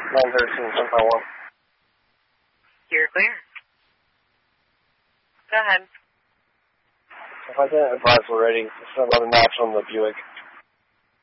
913, Sunfire 1. You're clear. Go ahead. If I didn't advise already, this is another match on the Buick.